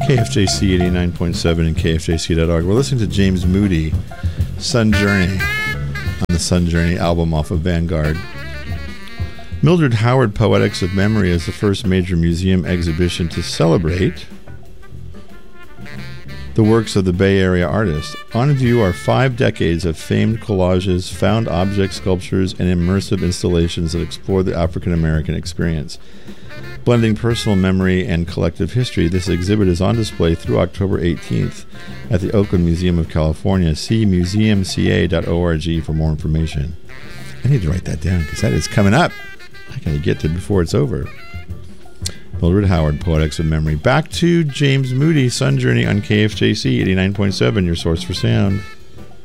KFJC 89.7 and KFJC.org. We're listening to James Moody, Sun Journey, on the Sun Journey album off of Vanguard. Mildred Howard Poetics of Memory is the first major museum exhibition to celebrate the works of the Bay Area artist. On view are 5 decades of famed collages, found object sculptures, and immersive installations that explore the African American experience. Blending personal memory and collective history, this exhibit is on display through October 18th at the Oakland Museum of California. See museumca.org for more information. I need to write that down because that is coming up. I got to get to it before it's over. Mildred Howard, Poetics of Memory. Back to James Moody, Sun Journey on KFJC 89.7, your source for sound.